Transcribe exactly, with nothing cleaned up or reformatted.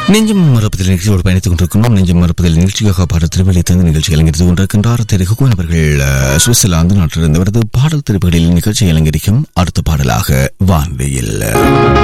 நெஞ்சம் மறுப்பதில் நிகழ்ச்சியோடு பயணித்துக் கொண்டிருக்கிறோம். நெஞ்சம் மறுப்பதில் நிகழ்ச்சியாக பாடல் திருவிழை தந்து நிகழ்ச்சி அலங்கரித்துக் கொண்டிருக்கின்றார். திரு ஹுகோன் அவர்கள் சுவிட்சர்லாந்து நாட்டிலிருந்து வருது பாடல் திருப்புகளில் நிகழ்ச்சி அலங்கரிக்கும் அடுத்த பாடலாக வான்வெயில்.